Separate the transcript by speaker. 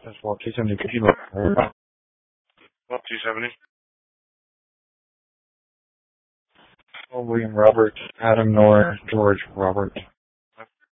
Speaker 1: That's what 270 kilo.
Speaker 2: What, 270?
Speaker 1: William Robert, Adam Nora, George Robert.